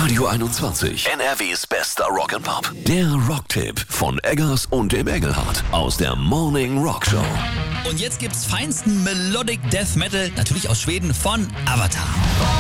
Radio 21, NRWs bester Rock'n'Pop. Der Rocktipp von Eggers und dem Engelhardt aus der Morning Rock Show. Und jetzt gibt's feinsten Melodic Death Metal, natürlich aus Schweden, von Avatar.